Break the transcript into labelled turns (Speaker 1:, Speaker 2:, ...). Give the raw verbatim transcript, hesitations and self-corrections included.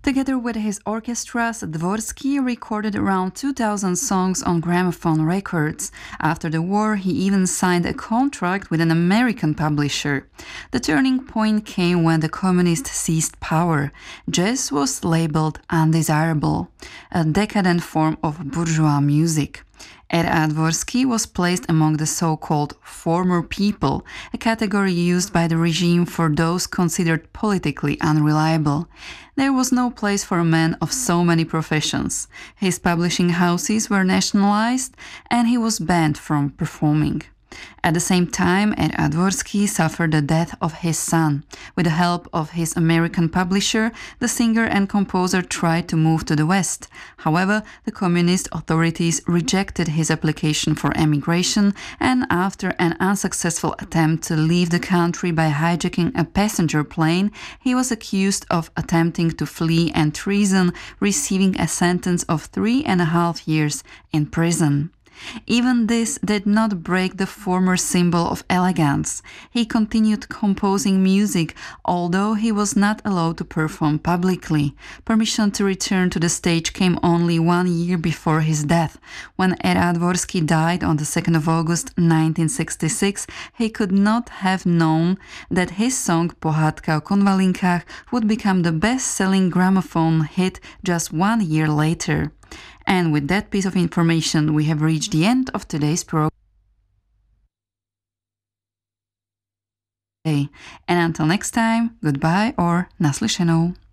Speaker 1: Together with his orchestras, Dvorsky recorded around two thousand songs on gramophone records. After the war, he even signed a contract with an American publisher. The turning point came when the communists seized power. Jazz was labeled undesirable, a decadent form of bourgeois music. Ed Dvorsky was placed among the so-called former people, a category used by the regime for those considered politically unreliable. There was no place for a man of so many professions. His publishing houses were nationalized, and he was banned from performing. At the same time, Ed Dvorsky suffered the death of his son. With the help of his American publisher, the singer and composer tried to move to the West. However, the communist authorities rejected his application for emigration, and after an unsuccessful attempt to leave the country by hijacking a passenger plane, he was accused of attempting to flee and treason, receiving a sentence of three and a half years in prison. Even this did not break the former symbol of elegance. He continued composing music, although he was not allowed to perform publicly. Permission to return to the stage came only one year before his death. When Ed Dvorsky died on the second of August nineteen sixty-six, he could not have known that his song Pohádka o konvalinkách would become the best-selling gramophone hit just one year later. And with that piece of information, we have reached the end of today's program. And until next time, goodbye or naslyšenou.